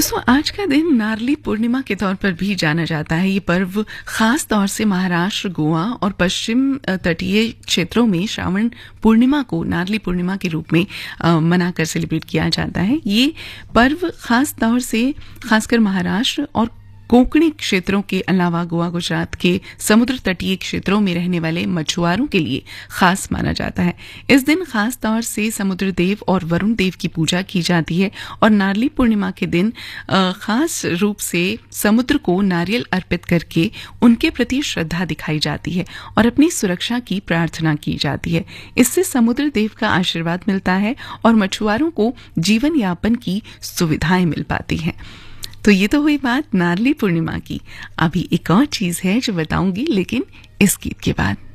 दोस्तों, आज का दिन नारली पूर्णिमा के तौर पर भी जाना जाता है। ये पर्व खास तौर से महाराष्ट्र, गोवा और पश्चिम तटीय क्षेत्रों में श्रावण पूर्णिमा को नारली पूर्णिमा के रूप में मनाकर सेलिब्रेट किया जाता है। ये पर्व खास तौर से खासकर महाराष्ट्र और कोंकणी क्षेत्रों के अलावा गोवा, गुजरात के समुद्र तटीय क्षेत्रों में रहने वाले मछुआरों के लिए खास माना जाता है। इस दिन खास तौर से समुद्र देव और वरुण देव की पूजा की जाती है और नारली पूर्णिमा के दिन खास रूप से समुद्र को नारियल अर्पित करके उनके प्रति श्रद्धा दिखाई जाती है और अपनी सुरक्षा की प्रार्थना की जाती है। इससे समुद्र देव का आशीर्वाद मिलता है और मछुआरों को जीवन यापन की सुविधाएं मिल पाती हैं। तो ये तो हुई बात नारली पूर्णिमा की। अभी एक और चीज है जो बताऊंगी, लेकिन इस गीत के बाद।